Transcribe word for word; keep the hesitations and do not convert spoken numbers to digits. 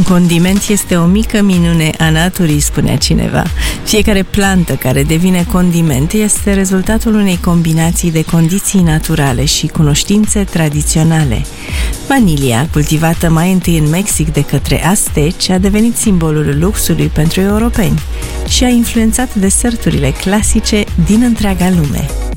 Un condiment este o mică minune a naturii, spunea cineva. Fiecare plantă care devine condiment este rezultatul unei combinații de condiții naturale și cunoștințe tradiționale. Vanilia, cultivată mai întâi în Mexic de către azteci, a devenit simbolul luxului pentru europeni și a influențat deserturile clasice din întreaga lume.